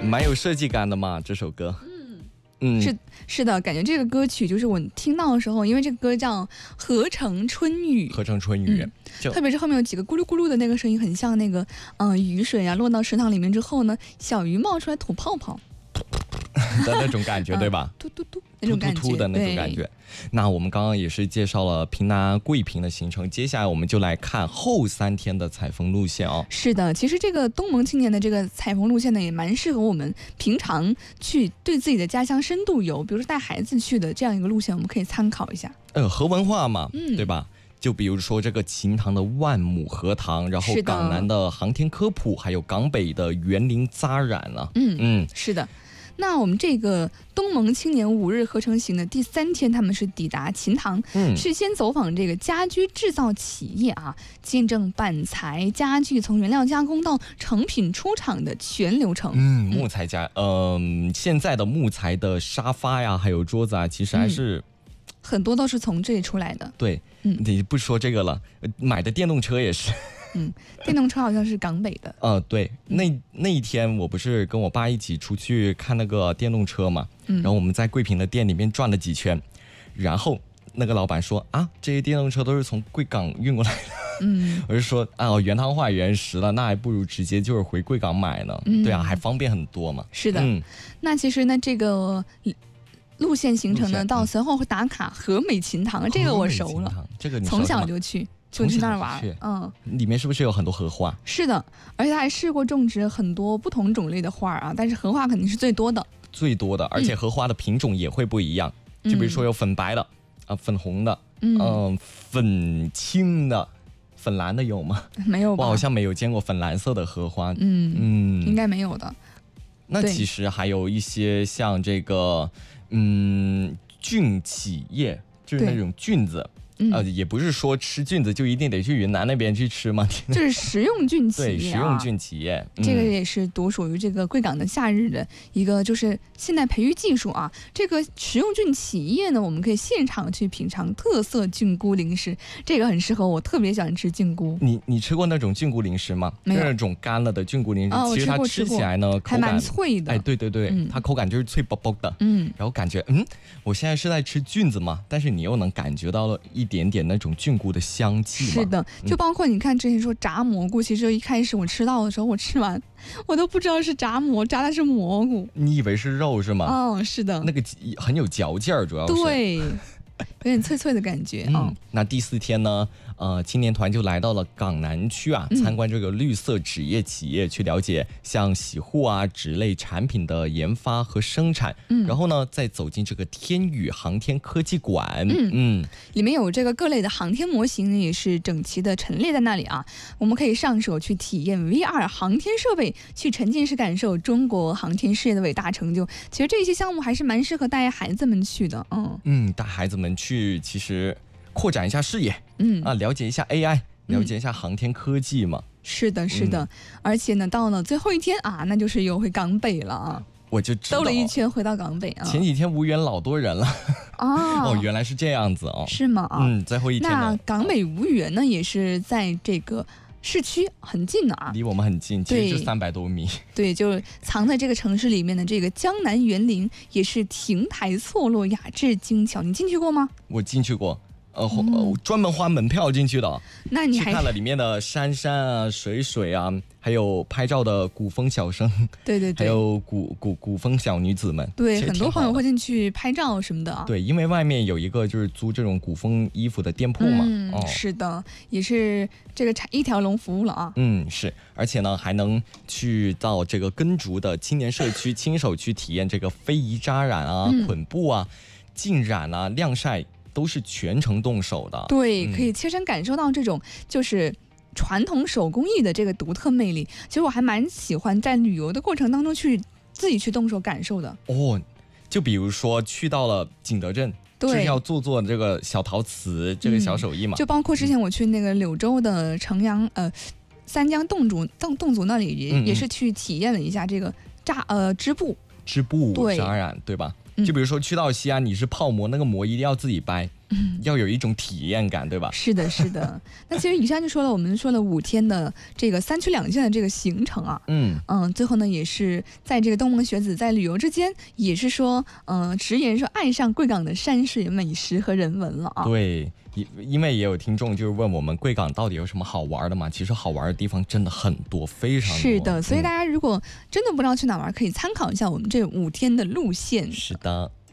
蛮有设计感的嘛，这首歌。 是的，感觉这个歌曲就是我听到的时候，因为这个歌叫《合成春雨》， 合成春雨， 特别是后面有几个咕噜咕噜的那个声音，很像那个雨水啊落到池塘里面之后呢，小鱼冒出来吐泡泡的那种感觉，对吧？ 突突突那种感觉， 突突的那种感觉。那我们刚刚也是介绍了平南桂平的行程，接下来我们就来看后3天的采风路线哦。 是的，其实这个东盟青年的这个采风路线呢，也蛮适合我们平常去对自己的家乡深度游，比如说带孩子去的这样一个路线，我们可以参考一下。 河文化嘛，对吧？就比如说这个秦塘的万亩荷塘，然后港南的航天科普，还有港北的园林扎染了。 是的。那我们这个东盟青年5日合成行的第3天，他们是抵达秦塘，是先走访这个家居制造企业啊，见证板材家具从原料加工到成品出厂的全流程。 木材现在的木材的沙发呀，还有桌子啊，其实还是很多都是从这里出来的。 对，你不说这个了，买的电动车也是。 电动车好像是港北的。 对，那一天我不是跟我爸一起出去看那个电动车嘛，然后我们在桂平的店里面转了几圈，然后那个老板说啊，这些电动车都是从贵港运过来的。我就说原汤化原石了，那还不如直接就是回贵港买呢。对啊，还方便很多嘛。 是的。那其实呢，这个路线行程呢，到随后会打卡和美琴塘，这个我熟了， 这个你从小就去那儿玩。 里面是不是有很多荷花？ 是的，而且还试过种植很多不同种类的花啊，但是荷花肯定是最多的， 而且荷花的品种也会不一样，就比如说有粉白的粉红的，粉青的，粉蓝的有吗？ 没有吧， 我好像没有见过粉蓝色的荷花。 应该没有的。 那其实还有一些像这个菌企业，就是那种菌子。也不是说吃菌子就一定得去云南那边去吃嘛， 就是食用菌企业。 对，食用菌企业， 这个也是独属于这个贵港的夏日的一个就是现代培育技术啊。这个食用菌企业呢，我们可以现场去品尝特色菌菇零食，这个很适合我，特别喜欢吃菌菇。 你吃过那种菌菇零食吗？ 没有， 那种干了的菌菇零食，其实它吃起来呢， 还蛮脆的。 对，它口感就是脆卜卜的。然后感觉我现在是在吃菌子嘛，但是你又能感觉到了一点点那种菌菇的香气嘛。 是的，就包括你看之前说炸蘑菇，其实一开始我吃到的时候，我吃完我都不知道是炸的是蘑菇， 你以为是肉是吗？ 是的， 那个很有嚼劲儿，主要是对，有点脆脆的感觉。 那第4天呢，青年团就来到了港南区啊，参观这个绿色纸业企业，去了解像洗护啊纸类产品的研发和生产。然后呢，再走进这个天宇航天科技馆。 里面有这个各类的航天模型，也是整齐的陈列在那里啊。我们可以上手去体验 VR 航天设备，去沉浸式感受中国航天事业的伟大成就。其实这些项目还是蛮适合带孩子们去的。 带孩子们去，其实扩展一下视野，了解一下 AI，了解一下航天科技嘛。 是的，而且呢，到了最后一天啊，那就是又回港北了啊。 我就知道兜了一圈回到港北啊。 前几天无缘老多人了。原来是这样子哦。 是吗？ 最后一天呢。 那港北无缘呢，也是在这个市区很近的啊， 离我们很近，其实就300多米。 对，就藏在这个城市里面的这个江南园林，也是亭台错落，雅致精巧。你进去过吗？ 我进去过。专门花门票进去的。 那你还去看了里面的山啊、水啊，还有拍照的古风小生， 对， 还有古风小女子们。 对，很多朋友会进去拍照什么的啊。 对，因为外面有一个就是租这种古风衣服的店铺嘛。 是的，也是这个一条龙服务了啊。 是，而且呢还能去到这个根竹的青年社区，亲手去体验这个非遗扎染啊、捆布啊、浸染啊、晾晒。都是全程动手的。 对，可以切身感受到这种就是传统手工艺的这个独特魅力。其实我还蛮喜欢在旅游的过程当中自己去动手感受的。 就比如说去到了景德镇，就是要做这个小陶瓷，这个小手艺嘛。 就包括之前我去那个柳州的城阳三江侗族那里也是去体验了一下这个织布。 织布、扎染，对吧？就比如说去到西安，你是泡馍，那个馍一定要自己掰，要有一种体验感，对吧？ 是的，是的。那其实以上就说了，我们说了5天的这个3区2县的这个行程啊，最后呢也是在这个东盟学子在旅游之间，也是说，直言说爱上贵港的山水美食和人文了啊。 对。因为也有听众就是问我们贵港到底有什么好玩的嘛，其实好玩的地方真的很多，非常多。 是的，所以大家如果真的不知道去哪玩，可以参考一下我们这5天的路线。 是的。